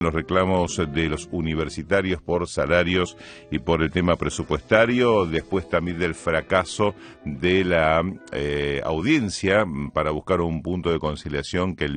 Los reclamos de los universitarios por salarios y por el tema presupuestario, después también del fracaso de la audiencia para buscar un punto de conciliación que el